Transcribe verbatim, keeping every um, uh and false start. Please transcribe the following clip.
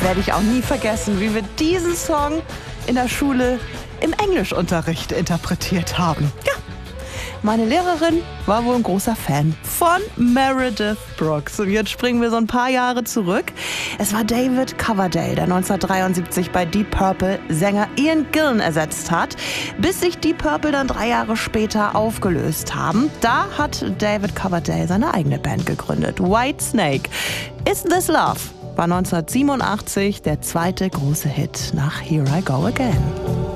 werde ich auch nie vergessen, wie wir diesen Song in der Schule im Englischunterricht interpretiert haben. Ja, meine Lehrerin war wohl ein großer Fan von Meredith Brooks. Und jetzt springen wir so ein paar Jahre zurück. Es war David Coverdale, der neunzehnhundertdreiundsiebzig bei Deep Purple Sänger Ian Gillan ersetzt hat, bis sich Deep Purple dann drei Jahre später aufgelöst haben. Da hat David Coverdale seine eigene Band gegründet, Whitesnake. Is This Love war neunzehnhundertsiebenundachtzig der zweite große Hit nach Here I Go Again.